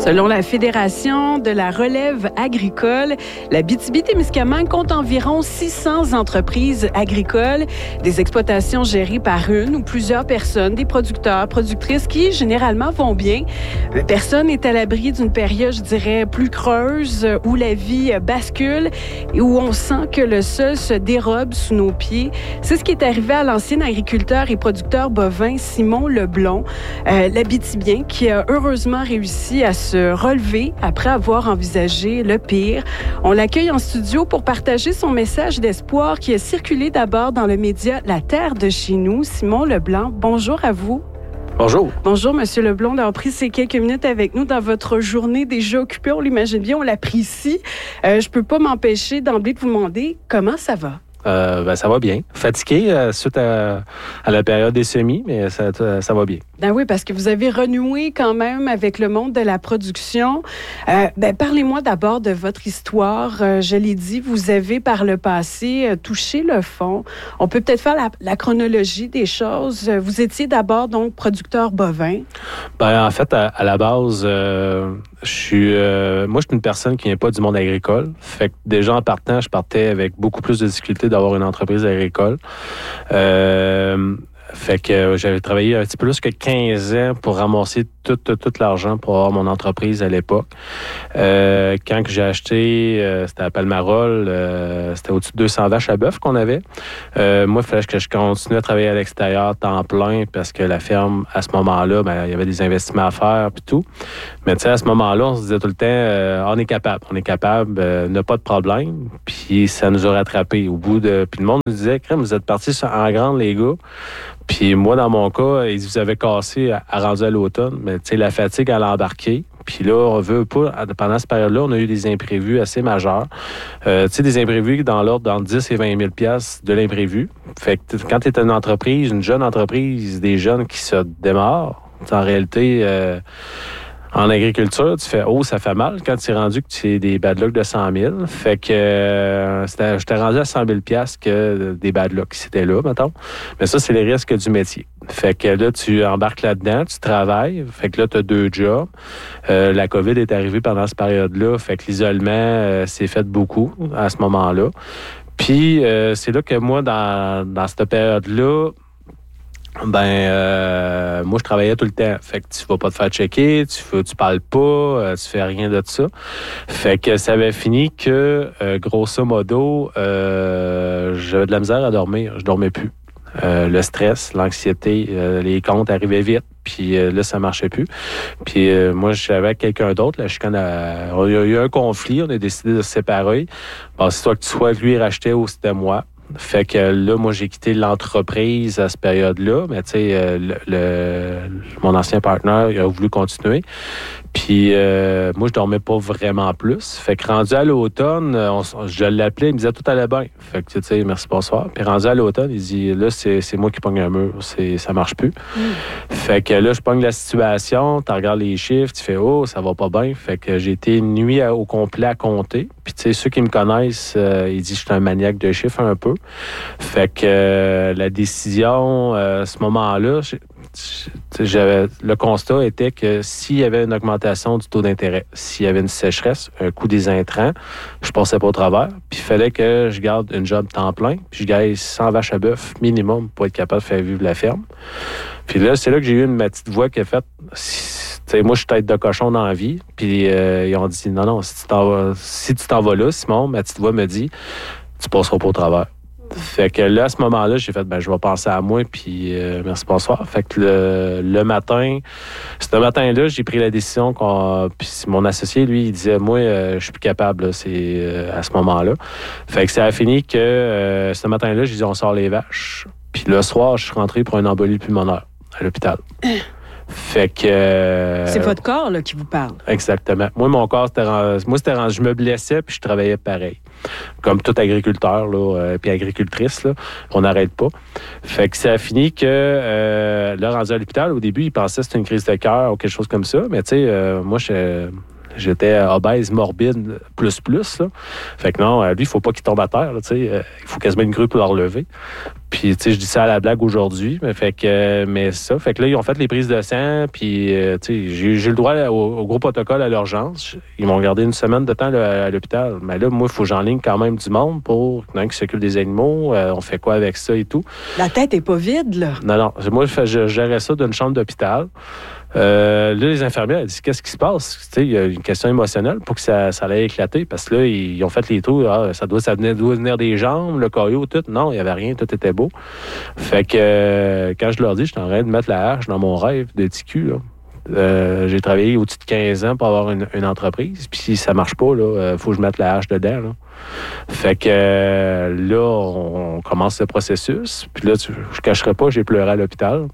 Selon la Fédération de la relève agricole, l'Abitibi-Témiscamingue compte environ 600 entreprises agricoles, des exploitations gérées par une ou plusieurs personnes, des producteurs, productrices qui généralement vont bien. Personne n'est à l'abri d'une période, je dirais, plus creuse, où la vie bascule et où on sent que le sol se dérobe sous nos pieds. C'est ce qui est arrivé à l'ancien agriculteur et producteur bovin Simon Leblond, l'Abitibien, qui a heureusement réussi à se relever après avoir envisagé le pire. On l'accueille en studio pour partager son message d'espoir qui a circulé d'abord dans le média La Terre de chez nous. Simon Leblond, bonjour à vous. Bonjour. Bonjour, Monsieur Leblond, d'avoir pris ces quelques minutes avec nous dans votre journée déjà occupée. On l'imagine bien, on l'apprécie. Je peux pas m'empêcher d'emblée de vous demander comment ça va. Ça va bien. Fatigué suite à la période des semis, mais ça va bien. Ben oui, parce que vous avez renoué quand même avec le monde de la production. Parlez-moi d'abord de votre histoire. Je l'ai dit, vous avez par le passé touché le fond. On peut peut-être faire la chronologie des choses. Vous étiez d'abord donc producteur bovin. En fait, à la base, moi, je suis une personne qui vient pas du monde agricole. Fait que déjà en partant, je partais avec beaucoup plus de difficultés d'avoir une entreprise agricole. Fait que j'avais travaillé un petit peu plus que 15 ans pour ramasser tout l'argent pour avoir mon entreprise à l'époque. Quand que j'ai acheté, c'était à Palmarol, c'était au-dessus de 200 vaches à bœuf qu'on avait. Moi, il fallait que je continue à travailler à l'extérieur temps plein parce que la ferme, à ce moment-là, il y avait des investissements à faire puis tout. Mais tu sais, à ce moment-là, on se disait tout le temps, on est capable, n'a pas de problème. Puis ça nous a rattrapés au bout de... Puis le monde nous disait, crème, vous êtes partis en grande, les gars. Puis moi, dans mon cas, ils vous avaient cassé à rendu à l'automne. Mais tu sais, la fatigue, elle a embarqué. Puis là, on veut pas... Pendant cette période-là, on a eu des imprévus assez majeurs. Tu sais, des imprévus dans l'ordre d'entre 10 et 20 000 $ de l'imprévu. Fait que quand tu es une entreprise, une jeune entreprise, des jeunes qui se démarrent, en réalité... En agriculture, tu fais « Oh, ça fait mal » quand tu es rendu que tu es des bad luck de 100 000. Fait que j'étais rendu à 100 000 $ que des bad luck qui étaient là, mettons. Mais ça, c'est les risques du métier. Fait que là, tu embarques là-dedans, tu travailles. Fait que là, tu as 2 jobs. La COVID est arrivée pendant cette période-là. Fait que l'isolement s'est fait beaucoup à ce moment-là. Puis, c'est là que moi, dans cette période-là, moi, je travaillais tout le temps. Fait que tu vas pas te faire checker, tu parles pas, tu fais rien de ça. Fait que ça avait fini que, grosso modo, j'avais de la misère à dormir. Je dormais plus. Le stress, l'anxiété, les comptes arrivaient vite. Puis là, ça marchait plus. Puis moi, je suis avec quelqu'un d'autre. Là, il y a eu un conflit. On a décidé de se séparer. Bon, c'est toi que tu sois lui il rachetait ou c'était moi. Fait que là, moi, j'ai quitté l'entreprise à cette période-là. Mais tu sais, mon ancien partenaire, il a voulu continuer. Puis moi, je dormais pas vraiment plus. Fait que rendu à l'automne, je l'appelais, il me disait tout allait bien. Fait que tu sais, merci, bonsoir. Puis rendu à l'automne, il dit là, c'est moi qui pogne un mur. Ça marche plus. Fait que là, je pogne la situation, tu regardes les chiffres, tu fais oh, ça va pas bien. Fait que j'ai été une nuit au complet à compter. Puis tu sais, ceux qui me connaissent, ils disent que je suis un maniaque de chiffres un peu. Fait que la décision, à ce moment-là, le constat était que s'il y avait une augmentation du taux d'intérêt, s'il y avait une sécheresse, un coût des intrants, je passais pas au travers. Puis il fallait que je garde une job temps plein, puis je gagne 100 vaches à bœuf minimum pour être capable de faire vivre la ferme. Puis là, c'est là que j'ai eu ma petite voix qui a fait... moi, je suis tête de cochon dans la vie. Puis ils ont dit, non, si tu t'en vas là, Simon, ma petite voix me dit, tu passeras pas au travers. Fait que là, à ce moment-là, j'ai fait, je vais penser à moi, puis merci, bonsoir. Fait que le matin, ce matin-là, j'ai pris la décision puis mon associé, lui, il disait, moi, je suis plus capable, là, c'est à ce moment-là. Fait que ça a fini que ce matin-là, j'ai dit, on sort les vaches. Puis le soir, je suis rentré pour une embolie pulmonaire à l'hôpital. Fait que... c'est votre corps là, qui vous parle. Exactement. Moi, mon corps, je me blessais puis je travaillais pareil. Comme tout agriculteur, là, puis agricultrice, là, on n'arrête pas. Fait que ça a fini que, là, rendu à l'hôpital, au début, il pensait que c'était une crise de cœur ou quelque chose comme ça. Mais tu sais, moi, j'étais obèse, morbide, plus, là. Fait que non, lui, il faut pas qu'il tombe à terre, tu sais. Il faut quasiment une grue pour le relever. Puis, tu sais, je dis ça à la blague aujourd'hui, mais fait que là, ils ont fait les prises de sang, puis, tu sais, j'ai le droit au gros protocole à l'urgence. Ils m'ont gardé une semaine de temps là, à l'hôpital. Mais là, moi, il faut que j'enligne quand même du monde pour qu'il qui s'occupe des animaux. On fait quoi avec ça et tout. La tête est pas vide, là. Non. Moi, je gérais ça d'une chambre d'hôpital. Là, les infirmières, elles disent qu'est-ce qui se passe? Tu sais, il y a une question émotionnelle pour que ça allait éclater. Parce que là, ils ont fait les trous. Ça doit venir des jambes, le caillot, tout. Non, il n'y avait rien. Tout était beau. Fait que quand je leur dis, je suis en train de mettre la hache dans mon rêve de TQ, là. J'ai travaillé au-dessus de 15 ans pour avoir une entreprise. Puis si ça marche pas, il faut que je mette la hache dedans. Là. Fait que là, on commence le processus. Puis là, je cacherai pas, j'ai pleuré à l'hôpital.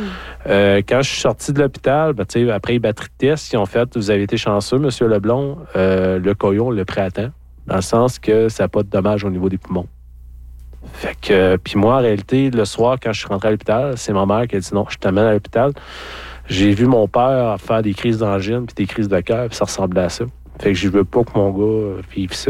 Quand je suis sorti de l'hôpital, après les batteries de tests, ils ont fait « Vous avez été chanceux, M. Leblond, le caillon, on l'a pris à temps, dans le sens que ça n'a pas de dommages au niveau des poumons. » Fait que, puis moi, en réalité, le soir, quand je suis rentré à l'hôpital, c'est ma mère qui a dit « Non, je t'amène à l'hôpital. » J'ai vu mon père faire des crises d'angine puis des crises de cœur, puis ça ressemblait à ça. Fait que je veux pas que mon gars vive ça.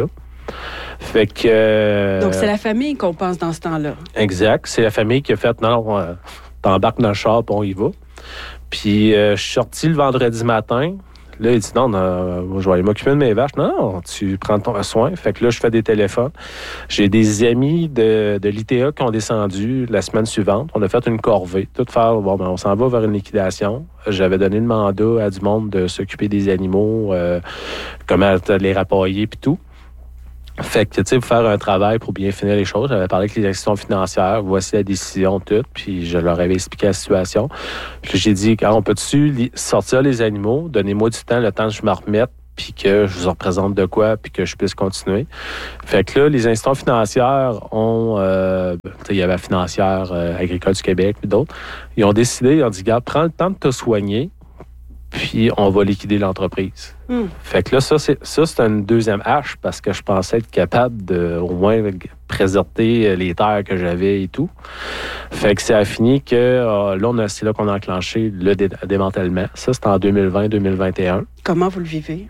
Fait que... Donc, c'est la famille qu'on pense dans ce temps-là. Exact. C'est la famille qui a fait « Non, t'embarques dans le char, puis on y va. » Puis, je suis sorti le vendredi matin. Là, il dit non, moi, je vais aller m'occuper de mes vaches. Non, tu prends ton soin. Fait que là, je fais des téléphones. J'ai des amis de l'ITA qui ont descendu la semaine suivante. On a fait une corvée. Tout faire, on s'en va vers une liquidation. J'avais donné le mandat à du monde de s'occuper des animaux, comment les rapailler puis tout. Fait que, tu sais, pour faire un travail pour bien finir les choses, j'avais parlé avec les institutions financières, voici la décision, tout, puis je leur avais expliqué la situation. Puis j'ai dit, on peut-tu sortir les animaux, donnez-moi du temps, le temps que je me remette, puis que je vous représente de quoi, puis que je puisse continuer. Fait que là, les institutions financières ont, il y avait la Financière agricole du Québec, puis d'autres, ils ont décidé, ils ont dit, regarde, prends le temps de te soigner, puis on va liquider l'entreprise. Fait que là, ça, c'est une deuxième hache parce que je pensais être capable de au moins préserver les terres que j'avais et tout. Fait que ça a fini que là, c'est là qu'on a enclenché le démantèlement. Ça, c'était en 2020-2021. Comment vous le vivez?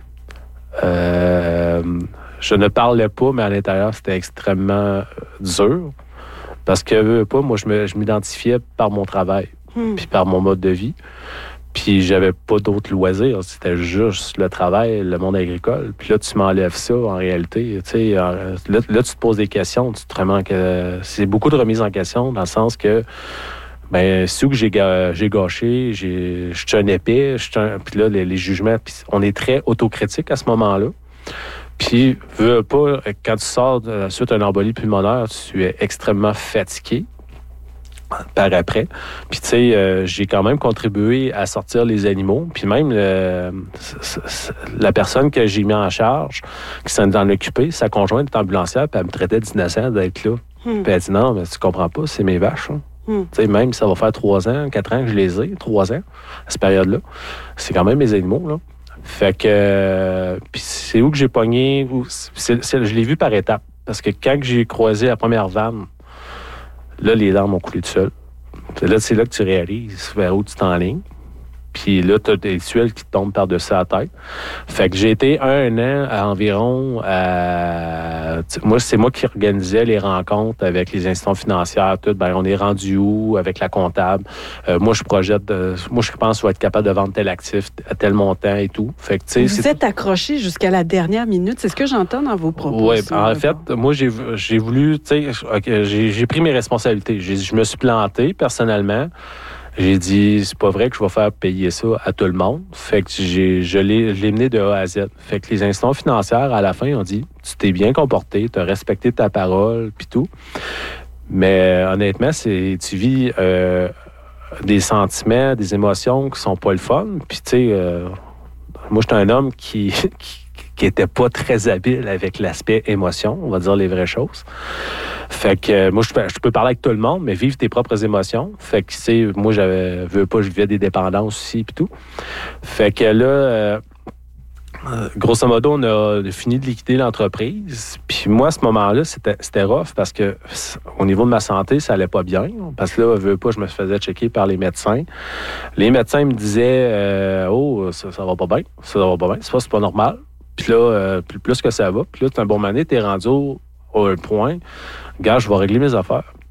Je ne parlais pas, mais à l'intérieur, c'était extrêmement dur. Parce que, moi, je m'identifiais par mon travail puis par mon mode de vie. Puis j'avais pas d'autres loisirs. C'était juste le travail, le monde agricole. Puis là, tu m'enlèves ça, en réalité. Tu sais, là, tu te poses des questions. Tu te remanques, c'est beaucoup de remise en question, dans le sens que, c'est où que j'ai gâché, je suis un épais, puis là, les jugements, puis on est très autocritique à ce moment-là. Puis, veux pas, quand tu sors suite à une embolie pulmonaire, tu es extrêmement fatigué. Par après. Puis, tu sais, j'ai quand même contribué à sortir les animaux. Puis même, la personne que j'ai mis en charge, qui s'en est occupée, sa conjointe est ambulancière, puis elle me traitait d'innocent d'être là. Puis elle dit, non, mais tu comprends pas, c'est mes vaches. Hein. Tu sais, même ça va faire 3 ans, 4 ans que je les ai, 3 ans, à cette période-là. C'est quand même mes animaux, là. Fait que... puis c'est où que j'ai pogné... je l'ai vu par étapes. Parce que quand j'ai croisé la première vanne, là, les larmes ont coulé tout seul. Là, c'est là que tu réalises vers où tu t'enlignes. Puis là, tu as des tuiles qui te tombent par-dessus la tête. Fait que j'ai été 1 an environ moi, c'est moi qui organisais les rencontres avec les institutions financières. Tout. On est rendu où avec la comptable? Moi, je projette... moi, je pense qu'il va être capable de vendre tel actif à tel montant et tout. Fait que, vous êtes accroché jusqu'à la dernière minute. C'est ce que j'entends dans vos propos. Oui, en fait, moi, j'ai voulu... j'ai pris mes responsabilités. Je me suis planté, personnellement. J'ai dit, c'est pas vrai que je vais faire payer ça à tout le monde. Fait que je l'ai mené de A à Z. Fait que les institutions financières, à la fin, ont dit, tu t'es bien comporté, tu as respecté ta parole, puis tout. Mais honnêtement, tu vis des sentiments, des émotions qui sont pas le fun. Puis tu sais, moi, j'étais un homme qui était pas très habile avec l'aspect émotion, on va dire les vraies choses. Fait que moi, je peux parler avec tout le monde, mais vivre tes propres émotions. Fait que, tu sais, moi, je vivais des dépendances aussi, puis tout. Fait que là, grosso modo, on a fini de liquider l'entreprise. Puis moi, à ce moment-là, c'était rough parce que au niveau de ma santé, ça allait pas bien. Parce que là, je me faisais checker par les médecins. Les médecins me disaient, ça va pas bien, c'est pas normal. Puis là, plus que ça va, puis là, t'es un bon mané, t'es rendu au point, gars, je vais régler mes affaires.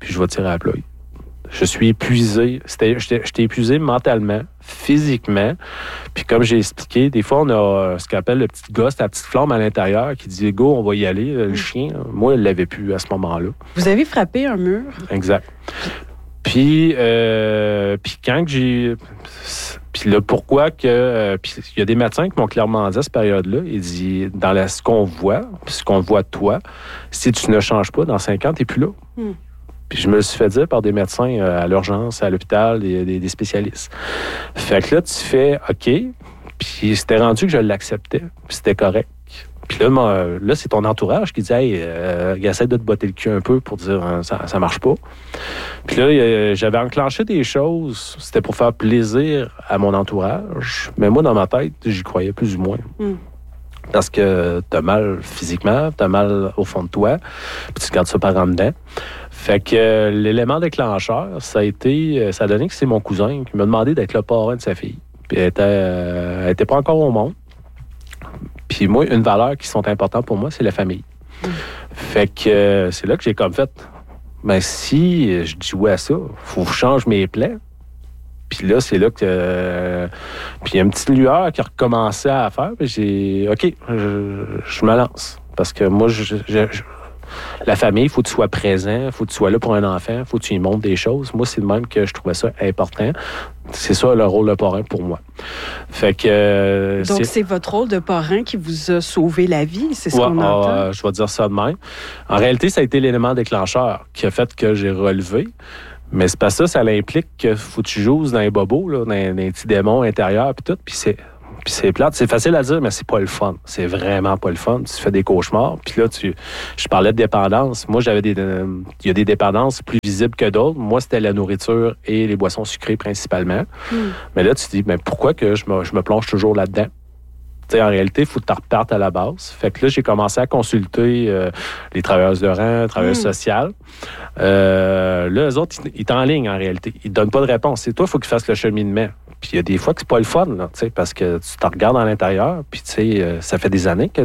puis je vais tirer à la ploie. Je suis épuisé. J'étais épuisé mentalement, physiquement. Puis comme j'ai expliqué, des fois, on a ce qu'on appelle le petit gosse, la petite flamme à l'intérieur qui dit « Go, on va y aller ». Le chien, moi, il ne l'avait plus à ce moment-là. Vous avez frappé un mur? Exact. Puis quand j'ai... Puis là, pourquoi que... puis il y a des médecins qui m'ont clairement dit à cette période-là, il dit, dans ce qu'on voit, puis ce qu'on voit de toi, si tu ne changes pas, dans 5 ans, tu n'es plus là. Puis je me le suis fait dire par des médecins à l'urgence, à l'hôpital, des spécialistes. Fait que là, tu fais OK, puis c'était rendu que je l'acceptais, puis c'était correct. Puis là, c'est ton entourage qui dit « Hey, il essaie de te botter le cul un peu pour dire ça marche pas. » Puis là, j'avais enclenché des choses, c'était pour faire plaisir à mon entourage, mais moi, dans ma tête, j'y croyais plus ou moins. Parce que t'as mal physiquement, t'as mal au fond de toi, puis tu gardes ça par en dedans. Fait que l'élément déclencheur, ça a donné que c'est mon cousin qui m'a demandé d'être le parrain de sa fille. Puis elle était pas encore au monde. Puis moi, une valeur qui sont importantes pour moi, c'est la famille. Fait que c'est là que j'ai comme fait, ben si je dis oui à ça, faut que je change mes plans. Puis là, c'est là que... puis il y a une petite lueur qui a recommencé à faire. Puis j'ai... OK, je me lance. Parce que moi, la famille, il faut que tu sois présent, il faut que tu sois là pour un enfant, il faut que tu lui montres des choses. Moi, c'est de même que je trouvais ça important. C'est ça le rôle de parrain pour moi. Fait que... Donc, c'est votre rôle de parrain qui vous a sauvé la vie, c'est ce qu'on entend? Je vais dire ça de même. En réalité, ça a été l'élément déclencheur qui a fait que j'ai relevé. Mais c'est pas ça l'implique qu'il faut que tu joues dans les bobos, là, dans les petits démons intérieurs, puis tout. Puis c'est plate. C'est facile à dire, mais c'est pas le fun. C'est vraiment pas le fun. Tu fais des cauchemars. Puis là, je parlais de dépendance. Moi, il y a des dépendances plus visibles que d'autres. Moi, c'était la nourriture et les boissons sucrées principalement. Mais là, tu te dis, mais pourquoi que je me plonge toujours là-dedans? T'sais, en réalité, il faut que tu repartes à la base. Fait que là, j'ai commencé à consulter les travailleuses de rang, travailleuses sociales. Là, eux autres, ils t'enlignent en réalité. Ils te donnent pas de réponse. C'est toi, il faut qu'ils fassent le cheminement. Puis il y a des fois que c'est pas le fun, là, parce que tu te regardes à l'intérieur, puis ça fait des années que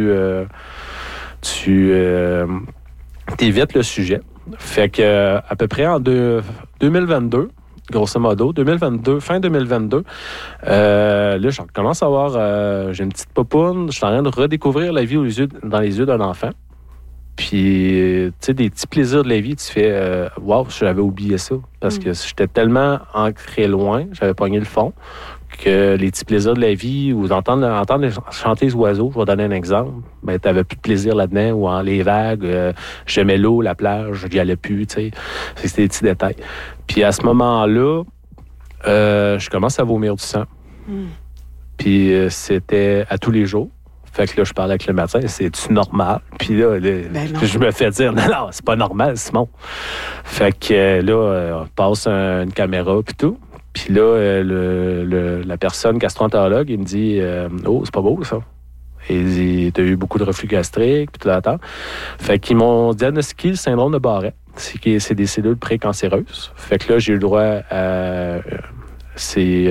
tu évites le sujet. Fait que à peu près en 2022, grosso modo, fin 2022, là, je commence à avoir... j'ai une petite popoune, je suis en train de redécouvrir la vie dans les yeux d'un enfant. Puis, tu sais, des petits plaisirs de la vie, tu fais « Wow, j'avais oublié ça. » Parce que j'étais tellement ancré loin, j'avais pogné le fond, que les petits plaisirs de la vie, ou entendre chanter les oiseaux, je vais donner un exemple, ben tu n'avais plus de plaisir là-dedans, ou les vagues, j'aimais l'eau, la plage, j'y allais plus, tu sais. C'était des petits détails. Puis à ce moment-là, je commence à vomir du sang. Puis c'était à tous les jours. Fait que là, je parlais avec le médecin, c'est-tu normal? Puis là, je me fais dire, non, c'est pas normal, Simon. Fait que là, on passe une caméra puis tout. Puis là, la personne gastro-entérologue, il me dit, oh, c'est pas beau, ça. Et il dit, t'as eu beaucoup de reflux gastrique, puis tout l'attend. Fait qu'ils m'ont diagnostiqué le syndrome de Barrett. C'est des cellules précancéreuses. Fait que là, j'ai eu le droit à... c'est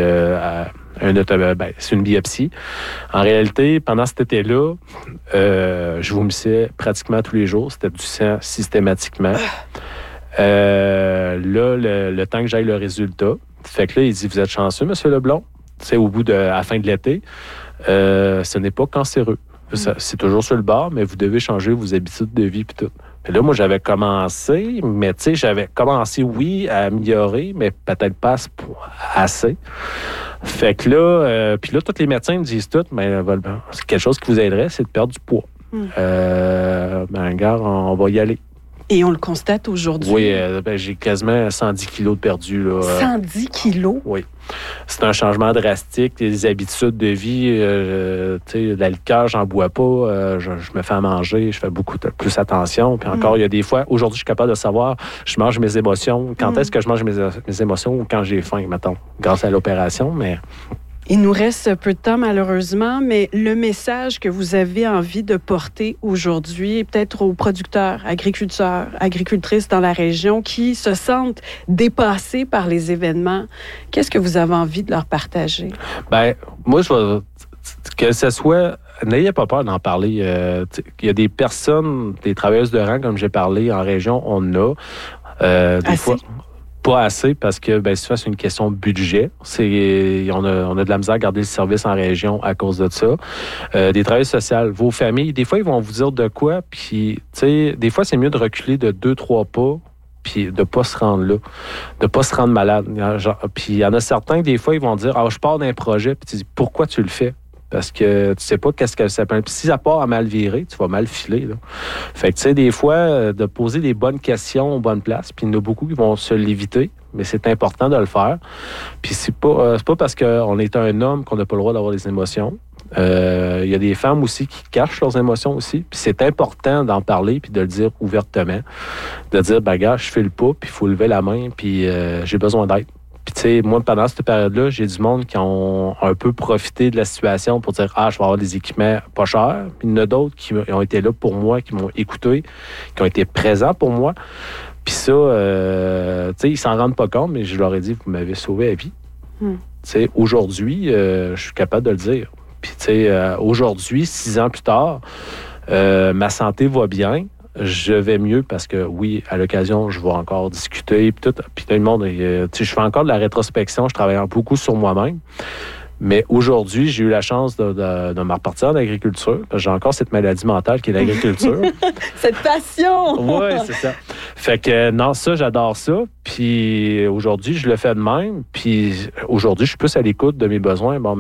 une biopsie. En réalité, pendant cet été-là, je vomissais pratiquement tous les jours. C'était du sang systématiquement. Là, le temps que j'aille le résultat, fait que là, il dit, vous êtes chanceux, M. Leblond. C'est à la fin de l'été, ce n'est pas cancéreux. C'est toujours sur le bord, mais vous devez changer vos habitudes de vie et tout. Puis là, moi, j'avais commencé, mais tu sais, oui, à améliorer, mais peut-être pas assez. Fait que là, puis là, tous les médecins me disent tout, mais c'est quelque chose qui vous aiderait, c'est de perdre du poids. Regarde, on va y aller. Et on le constate aujourd'hui. Oui, j'ai quasiment 110 kilos de perdu. Là. 110 kilos? Oui. C'est un changement drastique. Les habitudes de vie, la liqueur, j'en bois pas. Je me fais à manger, je fais beaucoup plus attention. Puis encore, il y a des fois, aujourd'hui, je suis capable de savoir, je mange mes émotions. Quand est-ce que je mange mes émotions ou quand j'ai faim, mettons, grâce à l'opération, mais... Il nous reste peu de temps, malheureusement, mais le message que vous avez envie de porter aujourd'hui, peut-être aux producteurs, agriculteurs, agricultrices dans la région qui se sentent dépassés par les événements, qu'est-ce que vous avez envie de leur partager? Bien, moi, que ce soit... N'ayez pas peur d'en parler. Il y a des personnes, des travailleuses de rang, comme j'ai parlé, en région, on en a. Des fois, pas assez parce que souvent, c'est une question de budget. On a de la misère à garder le service en région à cause de ça. Des travailleurs sociaux, vos familles, des fois, ils vont vous dire de quoi, puis, tu sais, des fois, c'est mieux de reculer de 2-3 pas puis de ne pas se rendre là, de ne pas se rendre malade. Puis il y en a certains, des fois, ils vont dire « Ah, je pars d'un projet », puis tu dis « Pourquoi tu le fais? » Parce que tu sais pas qu'est-ce que ça peut... Puis si ça part à mal virer, tu vas mal filer, là. Fait que tu sais, des fois, de poser les bonnes questions aux bonnes places, puis il y en a beaucoup qui vont se l'éviter, mais c'est important de le faire. Puis c'est pas parce qu'on est un homme qu'on n'a pas le droit d'avoir des émotions. Il y a des femmes aussi qui cachent leurs émotions aussi. Puis c'est important d'en parler puis de le dire ouvertement. De dire, gars, je file pas, puis il faut lever la main, puis j'ai besoin d'aide. Puis tu sais, moi, pendant cette période-là, j'ai du monde qui ont un peu profité de la situation pour dire, je vais avoir des équipements pas chers. Puis il y en a d'autres qui ont été là pour moi, qui m'ont écouté, qui ont été présents pour moi. Puis ça, tu sais, ils s'en rendent pas compte, mais je leur ai dit, vous m'avez sauvé la vie. Tu sais, aujourd'hui, je suis capable de le dire. Puis, tu sais, aujourd'hui, 6 ans plus tard, ma santé va bien. Je vais mieux parce que, oui, à l'occasion, je vais encore discuter. Puis, tout le monde, tu sais, je fais encore de la rétrospection. Je travaille beaucoup sur moi-même. Mais aujourd'hui, j'ai eu la chance de me repartir en agriculture. Parce que j'ai encore cette maladie mentale qui est l'agriculture. Cette passion! Oui, c'est ça. Fait que non, ça, j'adore ça. Puis aujourd'hui, je le fais de même. Puis aujourd'hui, je suis plus à l'écoute de mes besoins. Non,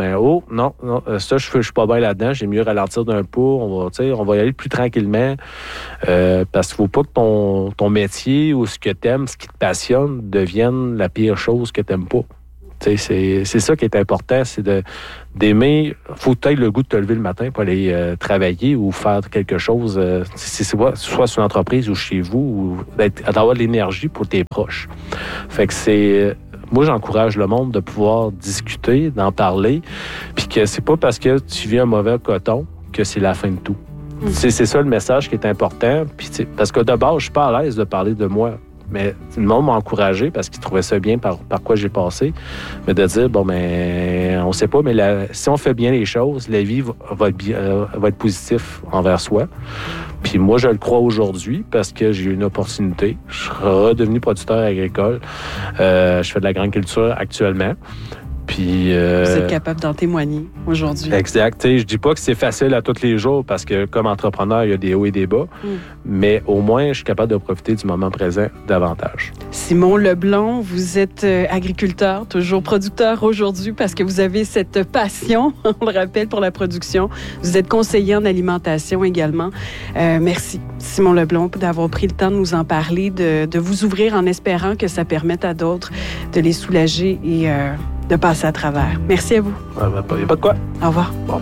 ça, je suis pas bien là-dedans. J'ai mieux ralentir d'un pas. On va y aller plus tranquillement. Parce qu'il faut pas que ton métier ou ce que t'aimes, ce qui te passionne, devienne la pire chose que t'aimes pas. C'est ça qui est important, c'est d'aimer. Il faut peut-être le goût de te lever le matin pour aller travailler ou faire quelque chose, soit sur une entreprise ou chez vous, ou d'avoir de l'énergie pour tes proches. Fait que moi, j'encourage le monde de pouvoir discuter, d'en parler, puis que c'est pas parce que tu vis un mauvais coton que c'est la fin de tout. C'est ça le message qui est important. Puis parce que de base, je suis pas à l'aise de parler de moi. Mais le monde m'a encouragé parce qu'il trouvait ça bien par quoi j'ai passé. Mais de dire, on sait pas, mais si on fait bien les choses, la vie va être positive envers soi. Puis moi, je le crois aujourd'hui parce que j'ai eu une opportunité. Je suis redevenu producteur agricole. Je fais de la grande culture actuellement. Puis, vous êtes capable d'en témoigner aujourd'hui. Exact. T'sais, je dis pas que c'est facile à tous les jours parce que comme entrepreneur, il y a des hauts et des bas. Mais au moins, je suis capable de profiter du moment présent davantage. Simon Leblond, vous êtes agriculteur, toujours producteur aujourd'hui parce que vous avez cette passion, on le rappelle, pour la production. Vous êtes conseiller en alimentation également. Merci, Simon Leblond, d'avoir pris le temps de nous en parler, de vous ouvrir en espérant que ça permette à d'autres de les soulager et de passer à travers. Merci à vous. Il n'y a pas de quoi. Au revoir. Bon.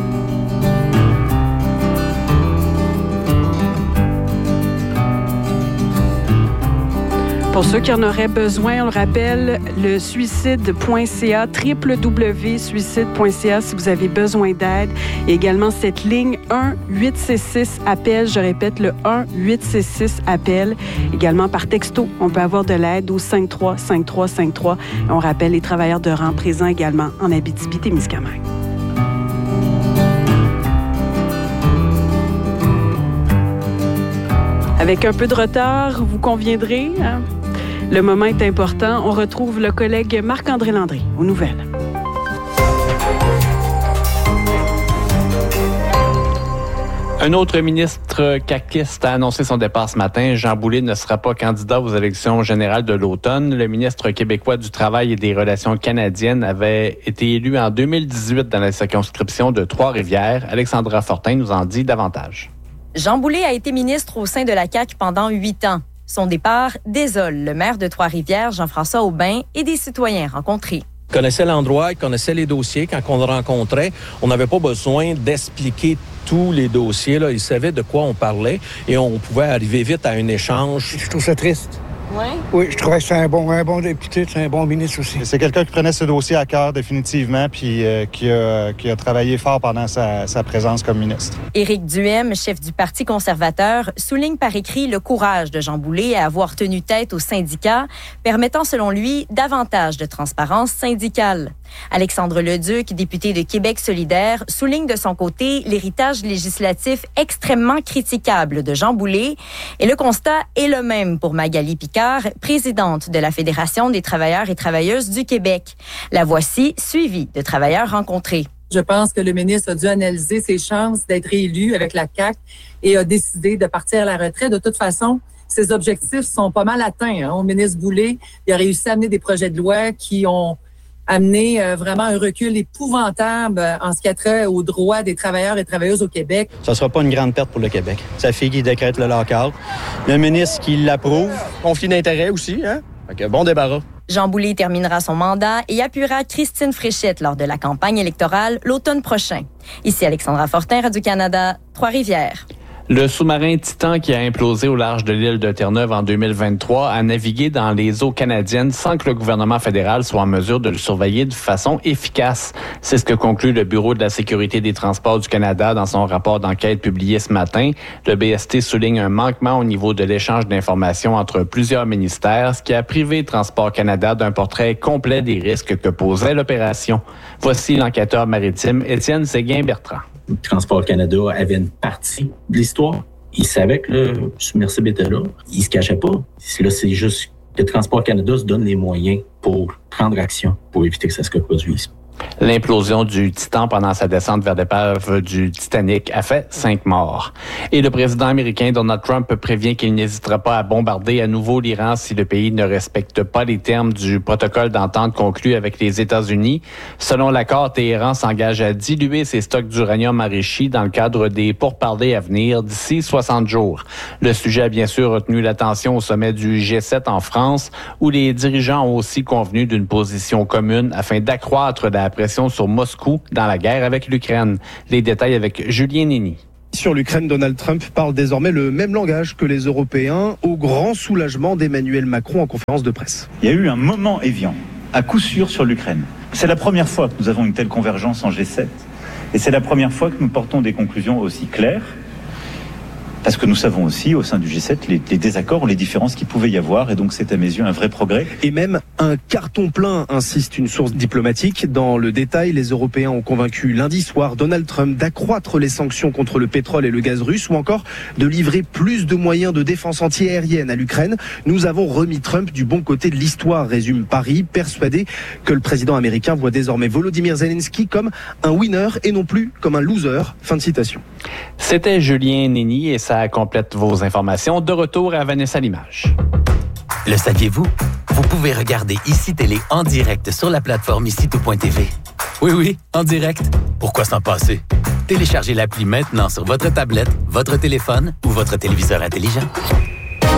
Pour ceux qui en auraient besoin, on le rappelle, le suicide.ca, www.suicide.ca si vous avez besoin d'aide. Et également cette ligne 1-866-APPEL. Je répète, le 1-866-APPEL. Également par texto, on peut avoir de l'aide au 53-53-53. On rappelle les travailleurs de rang présents également en Abitibi-Témiscamingue. Avec un peu de retard, vous conviendrez, hein? Le moment est important. On retrouve le collègue Marc-André Landry aux nouvelles. Un autre ministre caquiste a annoncé son départ ce matin. Jean Boulet ne sera pas candidat aux élections générales de l'automne. Le ministre québécois du Travail et des Relations canadiennes avait été élu en 2018 dans la circonscription de Trois-Rivières. Alexandra Fortin nous en dit davantage. Jean Boulet a été ministre au sein de la CAQ pendant 8 ans. Son départ désole le maire de Trois-Rivières, Jean-François Aubin, et des citoyens rencontrés. Il connaissait l'endroit, il connaissait les dossiers. Quand on le rencontrait, on n'avait pas besoin d'expliquer tous les dossiers. Là. Il savait de quoi on parlait et on pouvait arriver vite à un échange. Je trouve ça triste. Ouais. Oui, je trouvais que c'est un bon député, c'est un bon ministre aussi. C'est quelqu'un qui prenait ce dossier à cœur définitivement puis qui a travaillé fort pendant sa présence comme ministre. Éric Duhem, chef du Parti conservateur, souligne par écrit le courage de Jean Boulet à avoir tenu tête aux syndicats, permettant selon lui davantage de transparence syndicale. Alexandre Leduc, député de Québec solidaire, souligne de son côté l'héritage législatif extrêmement critiquable de Jean Boulet. Et le constat est le même pour Magali Picard, présidente de la Fédération des travailleurs et travailleuses du Québec. La voici, suivie de travailleurs rencontrés. Je pense que le ministre a dû analyser ses chances d'être réélu avec la CAQ et a décidé de partir à la retraite. De toute façon, ses objectifs sont pas mal atteints. Au ministre Boulet, il a réussi à amener des projets de loi qui ont amené vraiment un recul épouvantable en ce qui a trait aux droits des travailleurs et travailleuses au Québec. Ça ne sera pas une grande perte pour le Québec. Sa fille qui décrète le lock-out, le ministre qui l'approuve, conflit d'intérêts aussi, hein? Fait que bon débarras. Jean Boulet terminera son mandat et appuiera Christine Fréchette lors de la campagne électorale l'automne prochain. Ici Alexandra Fortin, Radio-Canada, Trois-Rivières. Le sous-marin Titan qui a implosé au large de l'île de Terre-Neuve en 2023 a navigué dans les eaux canadiennes sans que le gouvernement fédéral soit en mesure de le surveiller de façon efficace. C'est ce que conclut le Bureau de la sécurité des transports du Canada dans son rapport d'enquête publié ce matin. Le BST souligne un manquement au niveau de l'échange d'informations entre plusieurs ministères, ce qui a privé Transport Canada d'un portrait complet des risques que posait l'opération. Voici l'enquêteur maritime Étienne Séguin-Bertrand. Transport Canada avait une partie de l'histoire. Il savait que le submersible était là. Il se cachait pas. Là, c'est juste que Transport Canada se donne les moyens pour prendre action pour éviter que ça se reproduise. L'implosion du Titan pendant sa descente vers l'épave du Titanic a fait 5 morts. Et le président américain Donald Trump prévient qu'il n'hésitera pas à bombarder à nouveau l'Iran si le pays ne respecte pas les termes du protocole d'entente conclu avec les États-Unis. Selon l'accord, Téhéran s'engage à diluer ses stocks d'uranium enrichi dans le cadre des pourparlers à venir d'ici 60 jours. Le sujet a bien sûr retenu l'attention au sommet du G7 en France, où les dirigeants ont aussi convenu d'une position commune afin d'accroître la pression sur Moscou dans la guerre avec l'Ukraine. Les détails avec Julien Néni. Sur l'Ukraine, Donald Trump parle désormais le même langage que les Européens, au grand soulagement d'Emmanuel Macron en conférence de presse. Il y a eu un moment évian, à coup sûr sur l'Ukraine. C'est la première fois que nous avons une telle convergence en G7 et c'est la première fois que nous portons des conclusions aussi claires. Parce que nous savons aussi, au sein du G7, les désaccords, les différences qu'il pouvait y avoir. Et donc, c'est à mes yeux un vrai progrès. Et même un carton plein, insiste une source diplomatique. Dans le détail, les Européens ont convaincu lundi soir Donald Trump d'accroître les sanctions contre le pétrole et le gaz russe ou encore de livrer plus de moyens de défense antiaérienne à l'Ukraine. Nous avons remis Trump du bon côté de l'histoire, résume Paris, persuadé que le président américain voit désormais Volodymyr Zelensky comme un winner et non plus comme un loser. Fin de citation. C'était Julien Néni et ça complète vos informations. De retour à Vanessa Limage. Le saviez-vous? Vous pouvez regarder ICI Télé en direct sur la plateforme ICI.tv. Oui, en direct. Pourquoi s'en passer? Téléchargez l'appli maintenant sur votre tablette, votre téléphone ou votre téléviseur intelligent.